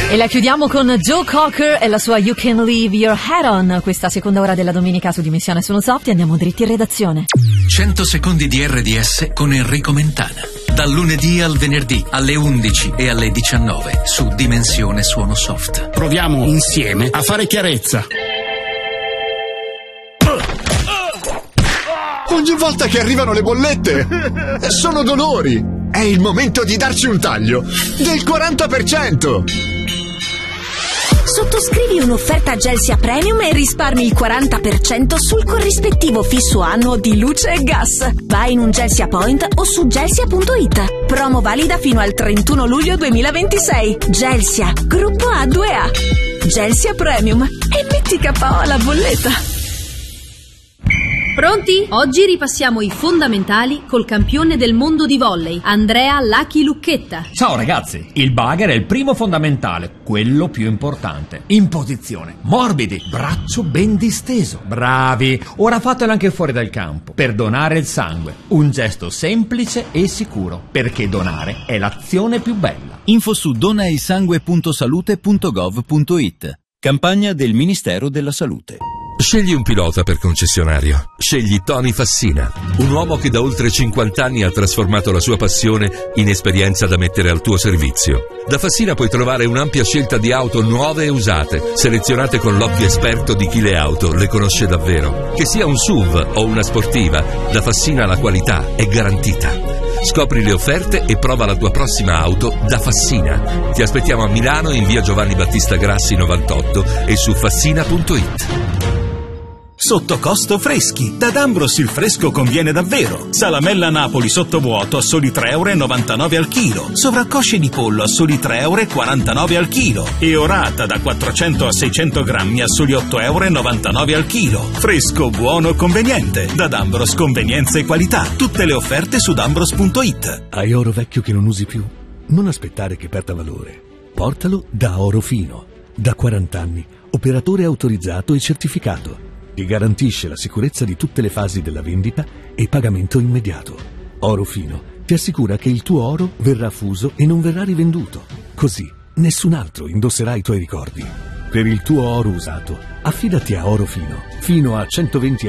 E la chiudiamo con Joe Cocker e la sua You Can Leave Your Head On. Questa seconda ora della domenica su Dimensione sono Soft e andiamo dritti in redazione. 100 secondi di RDS con Enrico Mentana. Dal lunedì al venerdì alle 11 e alle 19 su Dimensione Suono Soft. Proviamo insieme a fare chiarezza. Ogni volta che arrivano le bollette sono dolori. È il momento di darci un taglio del 40%. Sottoscrivi un'offerta Gelsia Premium e risparmi il 40% sul corrispettivo fisso annuo di luce e gas. Vai in un Gelsia Point o su gelsia.it. Promo valida fino al 31 luglio 2026. Gelsia, gruppo A2A. Gelsia Premium. E metti KO alla bolletta. Pronti? Oggi ripassiamo i fondamentali col campione del mondo di volley, Andrea Lucky Lucchetta. Ciao ragazzi, il bugger è il primo fondamentale, quello più importante. In posizione, morbidi, braccio ben disteso. Bravi, ora fatelo anche fuori dal campo, per donare il sangue. Un gesto semplice e sicuro, perché donare è l'azione più bella. Info su donaisangue.salute.gov.it. Campagna del Ministero della Salute. Scegli un pilota per concessionario. Scegli Tony Fassina, un uomo che da oltre 50 anni ha trasformato la sua passione in esperienza da mettere al tuo servizio. Da Fassina puoi trovare un'ampia scelta di auto nuove e usate, selezionate con l'occhio esperto di chi le auto le conosce davvero. Che sia un SUV o una sportiva, da Fassina la qualità è garantita. Scopri le offerte e prova la tua prossima auto da Fassina. Ti aspettiamo a Milano in via Giovanni Battista Grassi 98 e su fassina.it. Sotto costo freschi. Da D'Ambros il fresco conviene davvero. Salamella Napoli sottovuoto a soli 3,99 € al chilo. Sovraccosce di pollo a soli 3,49 € al chilo. E orata da 400 a 600 grammi a soli 8,99 € al chilo. Fresco, buono, conveniente. Da D'Ambros convenienza e qualità. Tutte le offerte su D'Ambros.it. Hai oro vecchio che non usi più? Non aspettare che perda valore. Portalo da Oro Fino. Da 40 anni. Operatore autorizzato e certificato. Ti garantisce la sicurezza di tutte le fasi della vendita e pagamento immediato. Oro Fino ti assicura che il tuo oro verrà fuso e non verrà rivenduto. Così nessun altro indosserà i tuoi ricordi. Per il tuo oro usato, affidati a Oro Fino, fino a 120